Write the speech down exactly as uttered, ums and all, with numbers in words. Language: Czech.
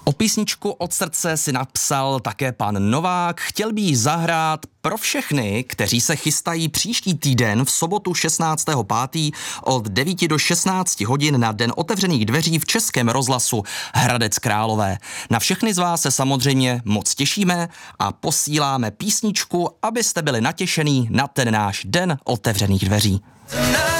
O písničku Od srdce si napsal také pan Novák. Chtěl by ji zahrát pro všechny, kteří se chystají příští týden v sobotu šestnáctého pátého od devíti do šestnácti hodin na Den otevřených dveří v Českém rozhlasu Hradec Králové. Na všechny z vás se samozřejmě moc těšíme a posíláme písničku, abyste byli natěšení na ten náš Den otevřených dveří.